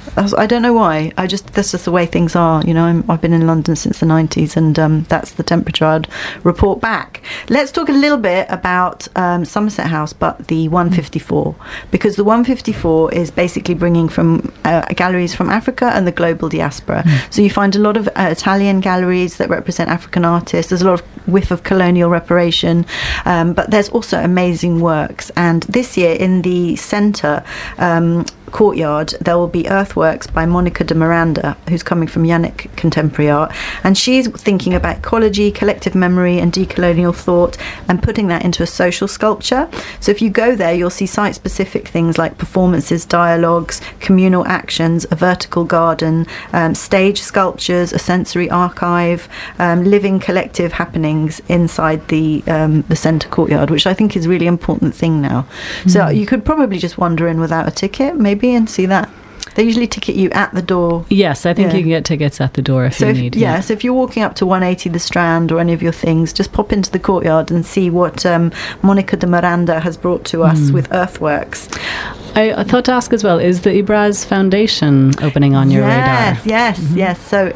I don't know why. That's just the way things are. I've been in London since the 90s, and that's the temperature I'd report back. Let's talk a little bit about Somerset House, but the 154, because the 154 is basically bringing from galleries from Africa and the global diaspora. So you find a lot of Italian galleries that represent African artists. There's a lot of whiff of colonial reparation, but there's also amazing works. And this year in the centre courtyard there will be earthworks by Monica de Miranda, who's coming from Yannick Contemporary Art, and she's thinking about ecology, collective memory and decolonial thought, and putting that into a social sculpture. So if you go there, you'll see site specific things like performances, dialogues, communal actions, a vertical garden, stage sculptures, a sensory archive, living collective happenings inside the centre courtyard, which I think is a really important thing now. So you could probably just wander in without a ticket maybe and see that. They usually ticket you at the door. Yes, I think you can get tickets at the door if you need. So if you're walking up to 180 The Strand or any of your things, just pop into the courtyard and see what Monica de Miranda has brought to us with earthworks. I thought to ask as well, is the Ibraz Foundation opening on your radar? Yes. So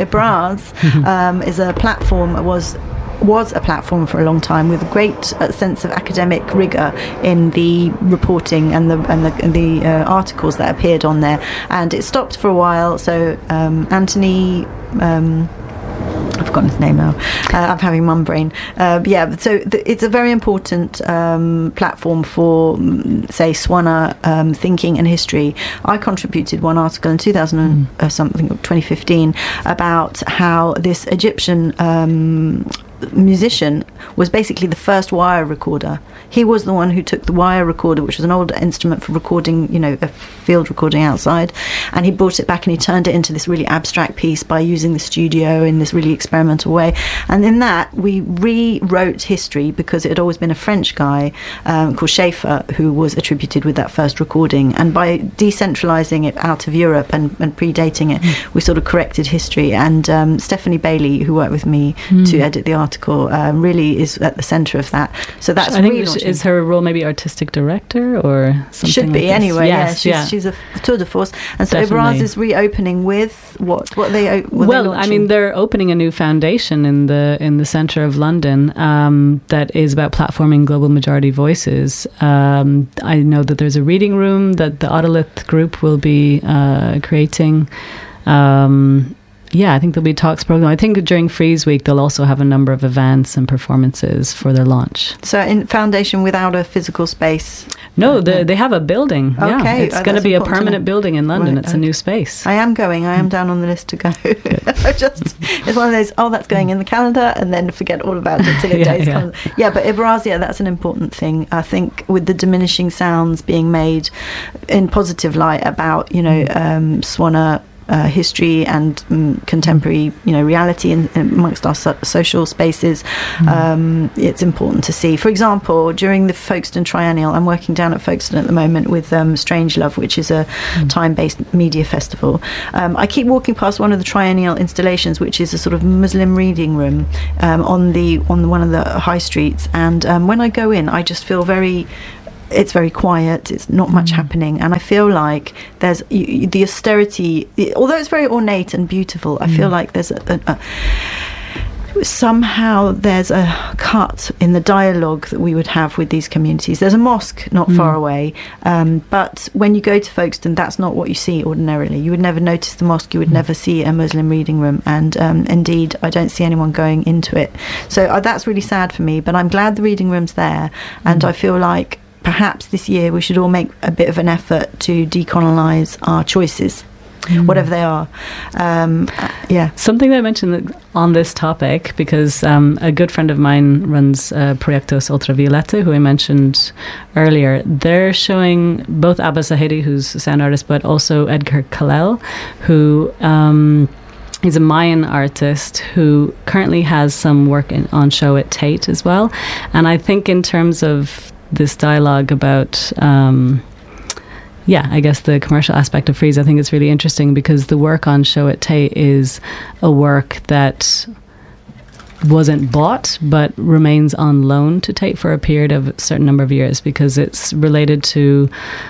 Ibraz is a platform, was a platform for a long time with a great sense of academic rigour in the reporting and the articles that appeared on there, and it stopped for a while. So Anthony I've forgotten his name now. I'm having mum brain. So it's a very important platform for, say, Swana thinking and history. I contributed one article in 2015 about how this Egyptian musician was basically the first wire recorder. He was the one who took the wire recorder, which was an old instrument for recording, a field recording outside, and he brought it back and he turned it into this really abstract piece by using the studio in this really experimental way. And in that, we rewrote history, because it had always been a French guy called Schaeffer who was attributed with that first recording. And by decentralizing it out of Europe and predating it, we sort of corrected history. And Stephanie Bailey, who worked with me to edit the article, really is at the center of that. So that's, I think, is her role maybe artistic director or something? Should be, like anyway. Yes, she's a tour de force. And so Ebraz is reopening with what they they're opening a new foundation in the center of London that is about platforming global majority voices. I know that there's a reading room that the Autolith group will be creating. I think there'll be talks program. I think during Frieze Week they'll also have a number of events and performances for their launch. So in foundation without a physical space? No, they have a building. Okay. Yeah, it's going to be a permanent building in London. Right, it's a new space. I am going. I am down on the list to go. It's one of those, that's going in the calendar, and then forget all about it till days come. Yeah, but Ebraz, that's an important thing. I think with the diminishing sounds being made in positive light about, Swana history and contemporary, reality amongst our social spaces, it's important to see. For example, during the Folkestone Triennial, I'm working down at Folkestone at the moment with Strange Love, which is a time-based media festival. I keep walking past one of the triennial installations, which is a sort of Muslim reading room on one of the high streets, and when I go in, I just feel it's very quiet, it's not much happening, and I feel like there's the austerity, although it's very ornate and beautiful, I feel like there's somehow there's a cut in the dialogue that we would have with these communities. There's a mosque not far away, but when you go to Folkestone, that's not what you see ordinarily. You would never notice the mosque, you would never see a Muslim reading room, and indeed I don't see anyone going into it. So that's really sad for me, but I'm glad the reading room's there, and I feel like perhaps this year we should all make a bit of an effort to decolonize our choices, whatever they are. Something that I mentioned on this topic, because a good friend of mine runs Proyectos Ultravioleta, who I mentioned earlier. They're showing both Abba Zahedi, who's a sound artist, but also Edgar Kalel, who he's a Mayan artist who currently has some work on show at Tate as well. And I think in terms of this dialogue about I guess the commercial aspect of Frieze, I think it's really interesting, because the work on show at Tate is a work that wasn't bought but remains on loan to Tate for a period of a certain number of years, because it's related to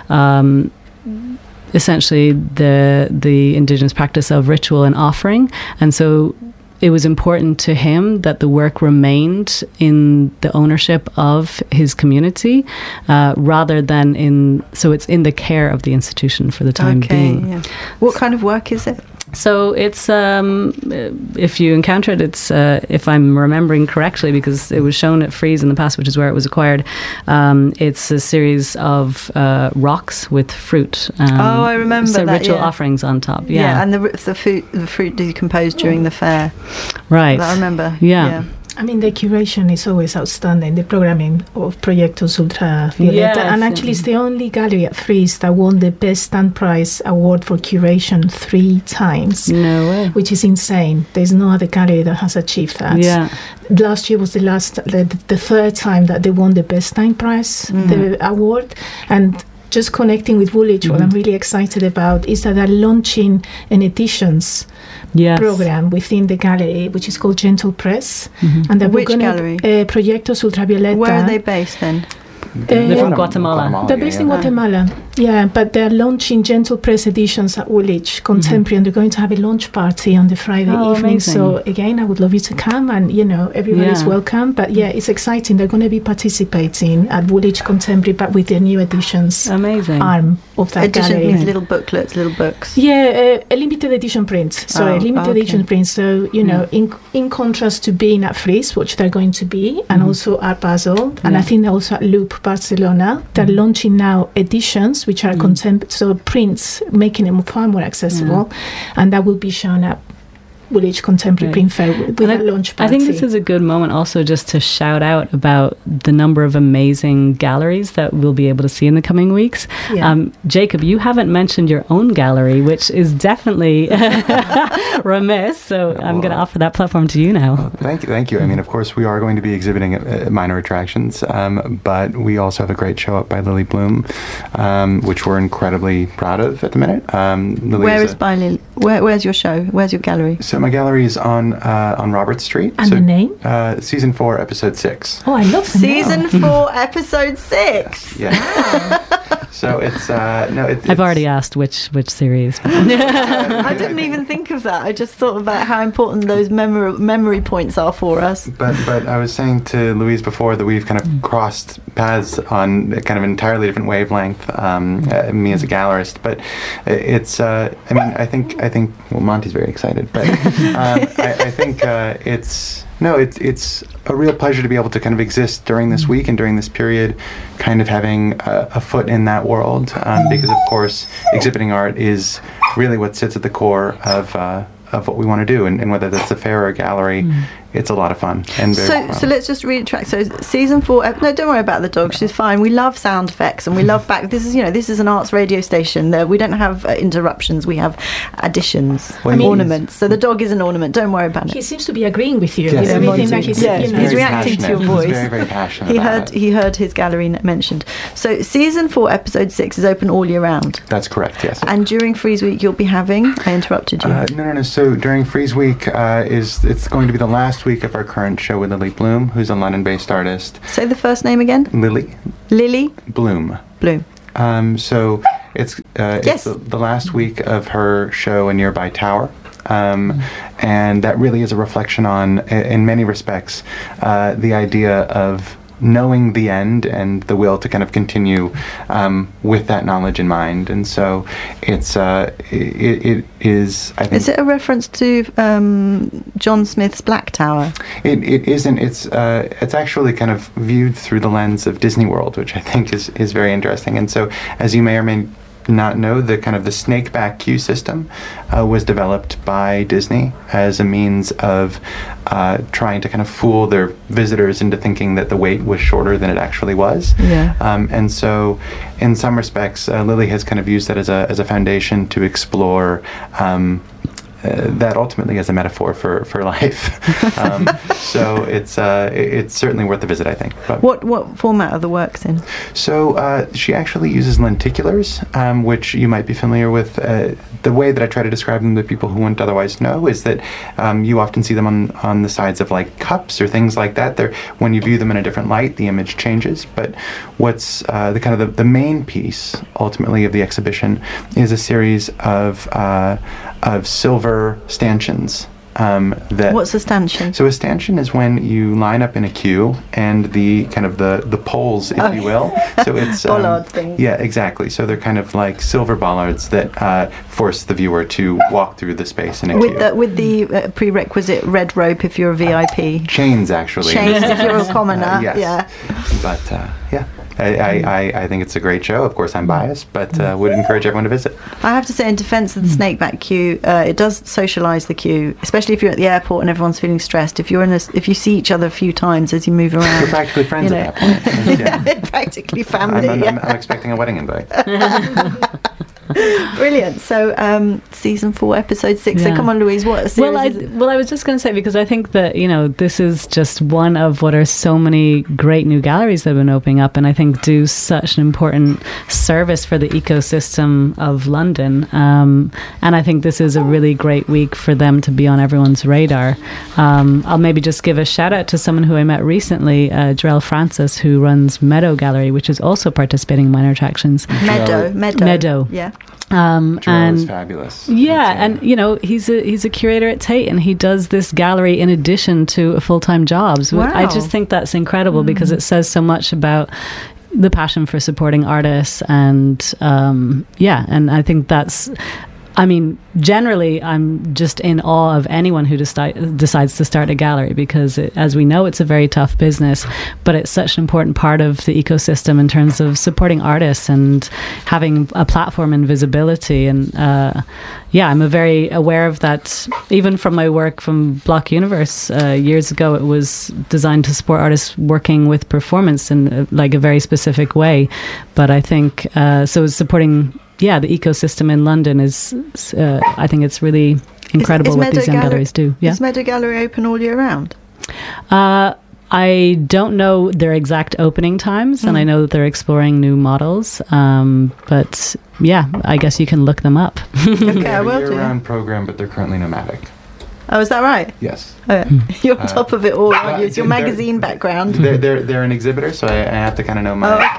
essentially the indigenous practice of ritual and offering. And so it was important to him that the work remained in the ownership of his community, rather than so it's in the care of the institution for the time being. Yeah. What kind of work is it? So it's, if you encounter it, it's, if I'm remembering correctly, because it was shown at Frieze in the past, which is where it was acquired, it's a series of rocks with fruit. I remember so that, ritual offerings on top. Yeah, and the fruit decomposed during the fair. Right. That I remember. Yeah. I mean, the curation is always outstanding, the programming of Proyectos Ultravioleta. And actually, it's the only gallery at Frieze that won the Best Stand Prize award for curation 3 times. No way. Which is insane. There's no other gallery that has achieved that. Yeah. Last year was the third time that they won the Best Stand Prize, the award. And just connecting with Woolwich, what I'm really excited about is that they're launching an editions program within the gallery, which is called Gentle Press. And that Which gallery? Proyectos Ultravioleta. Where are they based then? They're from Guatemala. They're based in Guatemala, but they're launching Gentle Press editions at Woolwich Contemporary, and they're going to have a launch party on the Friday evening. Amazing. So again, I would love you to come, and everybody's welcome. But it's exciting. They're going to be participating at Woolwich Contemporary, but with their new editions. Amazing. Arm of that gallery. Edition, little booklets, little books. Yeah, a limited edition print. So edition print. So in contrast to being at Frieze, which they're going to be, and also Art Basel, and I think they're also at Loop Barcelona. They're launching now editions which are so prints, making them far more accessible, and that will be shown at Woolwich Contemporary Print Fair with a launch party. I think this is a good moment also just to shout out about the number of amazing galleries that we'll be able to see in the coming weeks. Jacob, you haven't mentioned your own gallery, which is definitely remiss, so I'm going to offer that platform to you now. Thank you. I mean, of course, we are going to be exhibiting at Minor Attractions, but we also have a great show up by Lily Bloom, which we're incredibly proud of at the minute. Where's your show? Where's your gallery? So my gallery is on Robert Street. And the name? Season 4, Episode 6. Oh, I love the name. Season 4, Episode 6. Yeah. So it's I've already asked which series. I didn't even think of that. I just thought about how important those memory points are for us. But I was saying to Louise before that we've kind of crossed paths on a kind of entirely different wavelength. Me as a gallerist, but it's. I think. Well, Monty's very excited, but I think it's a real pleasure to be able to kind of exist during this week and during this period, kind of having a foot in that world, because of course exhibiting art is really what sits at the core of what we want to do, and whether that's a fair or a gallery, it's a lot of fun. And so let's just retract. So season 4. No, don't worry about the dog. She's fine. We love sound effects, and we love back. This is an arts radio station. We don't have interruptions. We have additions, ornaments. So the dog is an ornament. Don't worry about it. He seems to be agreeing with you. Yes, Everything that he's he's reacting to your voice. He's very, very passionate. He heard his gallery mentioned. So season 4, episode 6 is open all year round. That's correct. Yes. And during Frieze Week, you'll be having. I interrupted you. No. So during Frieze Week it's going to be the last week of our current show with Lily Bloom, who's a London-based artist. Say the first name again. Lily Bloom. So it's the last week of her show, A Nearby Tower. And that really is a reflection on, in many respects, the idea of knowing the end and the will to kind of continue with that knowledge in mind. And so it's it is, I think... Is it a reference to John Smith's Black Tower? It isn't. It's actually kind of viewed through the lens of Disney World, which I think is very interesting. And so, as you may or may not know, the snakeback queue system was developed by Disney as a means of trying to kind of fool their visitors into thinking that the wait was shorter than it actually was. Yeah. And so, in some respects, Lily has kind of used that as a foundation to explore that ultimately as a metaphor for life. So it's certainly worth a visit, I think. But what format are the works in? So she actually uses lenticulars, which you might be familiar with. The way that I try to describe them to people who wouldn't otherwise know is that you often see them on the sides of like cups or things like that. When you view them in a different light, the image changes. But what's the main piece ultimately of the exhibition is a series of silver stanchions. What's a stanchion? So a stanchion is when you line up in a queue and the poles, if you will. So it's bollard thing. Yeah, exactly. So they're kind of like silver bollards that force the viewer to walk through the space in a queue. With the prerequisite red rope if you're a VIP. Chains, actually. Chains if you're a commoner. Yes. Yeah. But yeah. I think it's a great show. Of course, I'm biased, but would encourage everyone to visit. I have to say, in defence of the snakeback queue, it does socialise the queue, especially if you're at the airport and everyone's feeling stressed. If you see each other a few times as you move around, you're practically friends at that point. Yeah. Practically family. I'm expecting a wedding invite. Brilliant. So season 4, episode 6. Yeah. So come on, Louise, what series is it? I was just going to say, because I think that, this is just one of what are so many great new galleries that have been opening up, and I think do such an important service for the ecosystem of London. And I think this is a really great week for them to be on everyone's radar. I'll maybe just give a shout out to someone who I met recently, Jarell Francis, who runs Meadow Gallery, which is also participating in Minor Attractions. Meadow. Yeah. Jarell is fabulous. Yeah, and he's a curator at Tate, and he does this gallery in addition to a full-time job. So Wow. I just think that's incredible because it says so much about the passion for supporting artists, and and I think that's. Generally, I'm just in awe of anyone who decides to start a gallery, because, as we know, it's a very tough business, but it's such an important part of the ecosystem in terms of supporting artists and having a platform and visibility. And I'm very aware of that, even from my work from Block Universe years ago. It was designed to support artists working with performance in a very specific way. But I think so supporting the ecosystem in London is, I think it's really incredible what these young galleries do. Yeah. Is Meadow Gallery open all year round? I don't know their exact opening times, and I know that they're exploring new models. But I guess you can look them up. Okay, I will do. Year-round program, but they're currently nomadic. Oh, is that right? Yes. You're on top of it all, aren't you? It's your magazine background. They're an exhibitor, so I have to kind of know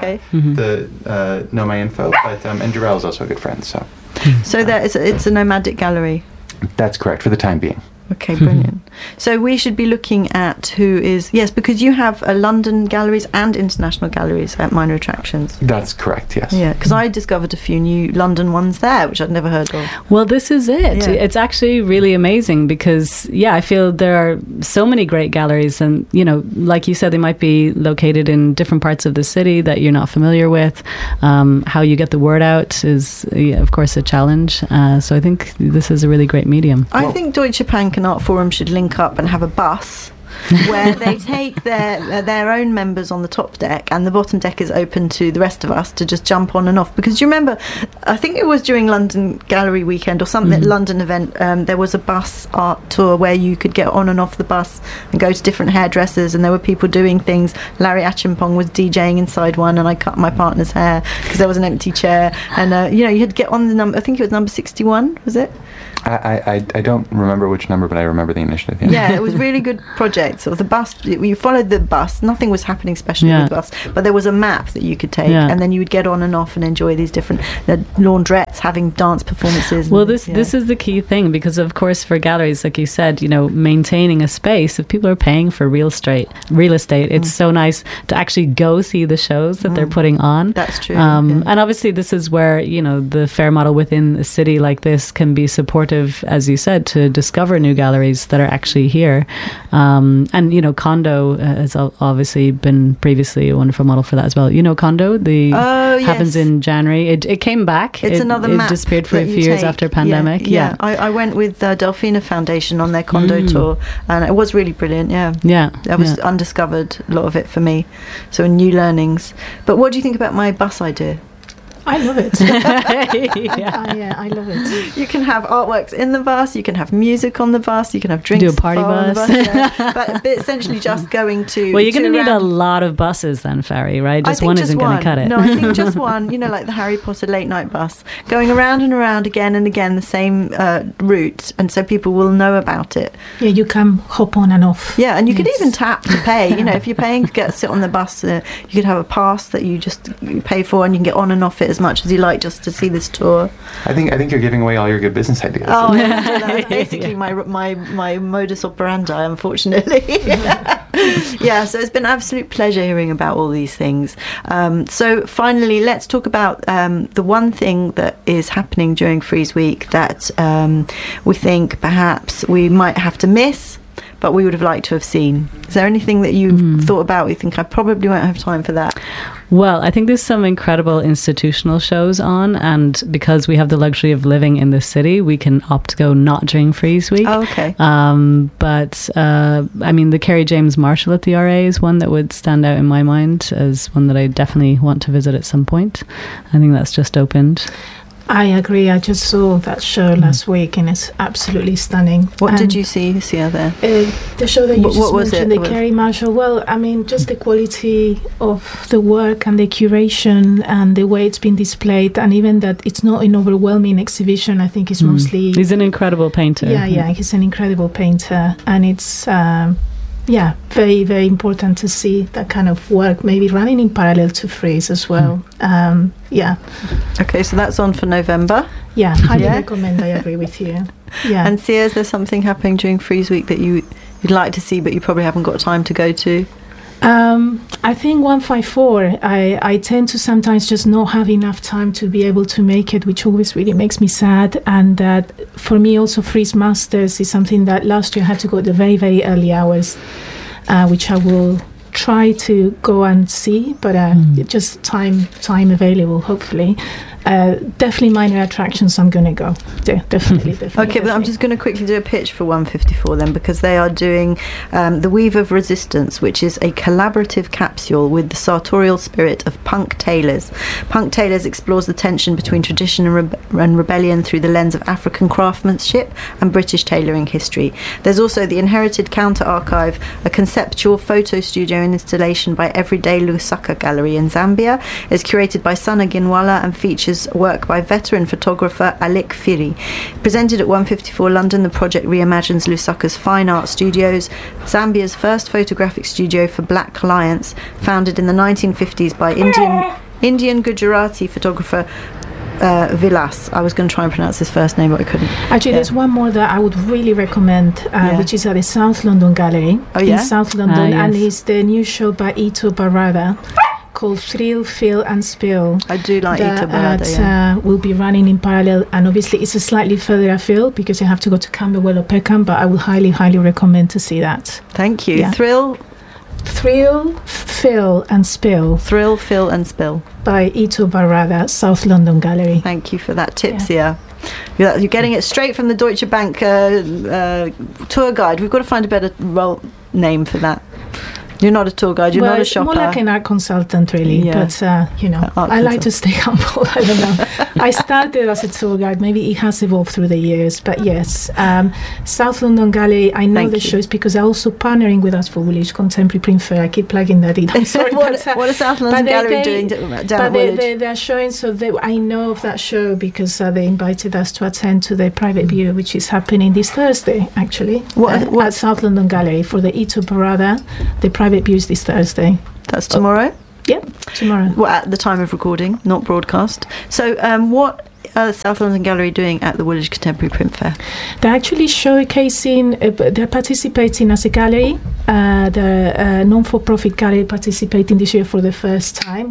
know my info. But and Jarell is also a good friend, so. So it's a nomadic gallery. That's correct for the time being. Okay, brilliant. So we should be looking at because you have London galleries and international galleries at Minor Attractions. That's correct, yes. Yeah, because I discovered a few new London ones there, which I'd never heard of. Well, this is it. Yeah. It's actually really amazing because, I feel there are so many great galleries, and, like you said, they might be located in different parts of the city that you're not familiar with. How you get the word out is, of course, a challenge. So I think this is a really great medium. I think Deutsche Bank and Art Forum should link up and have a bus where they take their own members on the top deck, and the bottom deck is open to the rest of us to just jump on and off. Because you remember, I think it was during London Gallery Weekend or something, London event, there was a bus art tour where you could get on and off the bus and go to different hairdressers, and there were people doing things. Larry Achimpong was DJing inside one, and I cut my partner's hair because there was an empty chair, and you had to get on the number. I think it was number 61, was it? I don't remember which number, but I remember the initiative. Yeah, it was a really good project. So the bus, you followed the bus. Nothing was happening special with the bus, but there was a map that you could take, and then you would get on and off and enjoy these different laundrettes having dance performances. Well, this is the key thing, because of course for galleries, like you said, maintaining a space. If people are paying for real estate, it's so nice to actually go see the shows that they're putting on. That's true. And obviously, this is where the fair model within a city like this can be supportive, as you said, to discover new galleries that are actually here. And Kondo has obviously been previously a wonderful model for that as well. Kondo, happens in January. It came back. It's another map. It disappeared for a few years after pandemic. Yeah. I went with Delphina Foundation on their Kondo tour, and it was really brilliant. That was undiscovered, a lot of it for me. So new learnings. But what do you think about my bus idea? I love it. I love it. You can have artworks in the bus, you can have music on the bus, you can have drinks. Do a party bus. But essentially just going to... Well, you're going to need a lot of buses then, Ferry, right? Just one isn't going to cut it. No, I think just one, like the Harry Potter late night bus, going around and around again and again, the same route, and so people will know about it. Yeah, you can hop on and off. Yeah, and you could even tap to pay. If you're paying to sit on the bus, you could have a pass that you pay for, and you can get on and off it as much as you like just to see this tour. I think you're giving away all your good business ideas. Oh, that was basically my modus operandi, unfortunately. Yeah, so it's been an absolute pleasure hearing about all these things. So finally, let's talk about the one thing that is happening during Frieze Week that we think perhaps we might have to miss, but we would have liked to have seen. Is there anything that you've thought about? You think I probably won't have time for that? Well, I think there's some incredible institutional shows on, and because we have the luxury of living in the city, we can opt to go not during Frieze Week. Oh, okay. But the Kerry James Marshall at the RA is one that would stand out in my mind as one that I definitely want to visit at some point. I think that's just opened. I agree. I just saw that show last week, and it's absolutely stunning. What And did you see there? the show that you What just was mentioned, it? the Kerry Marshall. Well, I mean, just the quality of the work and the curation and the way it's been displayed, and even that it's not an overwhelming exhibition. I think it's mostly. He's an incredible painter. Yeah, he's an incredible painter, and it's. Very, very important to see that kind of work maybe running in parallel to Frieze as well. Okay, so that's on for November. Yeah, highly recommend. I agree with you. Yeah. And Sia, is there something happening during Frieze Week that you'd like to see but you probably haven't got time to go to? I think 154, I tend to sometimes just not have enough time to be able to make it, which always really makes me sad. And that for me also Frieze Masters is something that last year I had to go at the very, very early hours, which I will try to go and see, but just time available, hopefully. Definitely minor attractions, I'm going to go. Definitely. Okay, but I'm just going to quickly do a pitch for 154 then, because they are doing The Weave of Resistance, which is a collaborative capsule with the sartorial spirit of Punk Tailors. Punk Tailors explores the tension between tradition and rebellion through the lens of African craftsmanship and British tailoring history. There's also the Inherited Counter Archive, a conceptual photo studio and installation by Everyday Lusaka Gallery in Zambia. It's curated by Sana Ginwala and features work by veteran photographer Alik Firi. Presented at 154 London, the project reimagines Lusaka's fine art studios, Zambia's first photographic studio for black clients, founded in the 1950s by Indian Gujarati photographer Vilas. I was going to try and pronounce his first name, but I couldn't. Actually, there's one more that I would really recommend, which is at the South London Gallery in South London, and it's the new show by Ito Barada called Thrill, Fill and Spill. I do like Ito Barada. Will be running in parallel, and obviously it's a slightly further afield because you have to go to Camberwell or Peckham, but I would highly, highly recommend to see that. Thank you. Yeah. Thrill, Fill and Spill. Thrill, Fill and Spill. By Ito Barada, South London Gallery. Thank you for that tip, Sia. You're getting it straight from the Deutsche Bank tour guide. We've got to find a better name for that. You're not a tour guide, you're not a shopper. More like an art consultant, really. Yeah. But, I like to stay humble. I don't know. I started as a tour guide. Maybe it has evolved through the years. But yes, South London Gallery, I know the shows because they're also partnering with us for Woolwich Contemporary Print Fair. I keep plugging that in. I'm sorry. What is South London Gallery doing down at Woolwich? They're showing, I know of that show because they invited us to attend to the private view, which is happening this Thursday, actually. At South London Gallery for the Ito Barada, the private view is this Thursday. That's tomorrow? Yeah, tomorrow. Well, at the time of recording, not broadcast. So what are South London Gallery doing at the Woolwich Contemporary Print Fair? They're actually showcasing, they're participating as a gallery. The non-for-profit gallery participating this year for the first time.